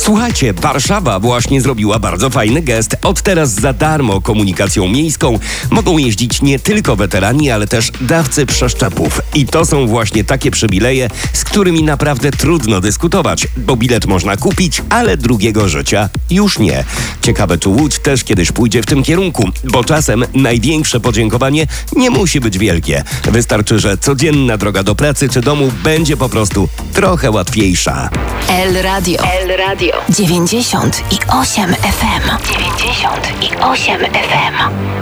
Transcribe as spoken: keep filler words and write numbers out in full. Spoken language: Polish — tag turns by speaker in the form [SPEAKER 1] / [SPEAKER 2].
[SPEAKER 1] Słuchajcie, Warszawa właśnie zrobiła bardzo fajny gest. Od teraz za darmo komunikacją miejską mogą jeździć nie tylko weterani, ale też dawcy przeszczepów. I to są właśnie takie przywileje, z którymi naprawdę trudno dyskutować, bo bilet można kupić, ale drugiego życia już nie. Ciekawe, czy Łódź też kiedyś pójdzie w tym kierunku, bo czasem największe podziękowanie nie musi być wielkie. Wystarczy, że codzienna droga do pracy czy domu będzie po prostu trochę łatwiejsza.
[SPEAKER 2] El Radio. El Radio. dziewięćdziesiąt i osiem F M. dziewięćdziesiąt i osiem F M.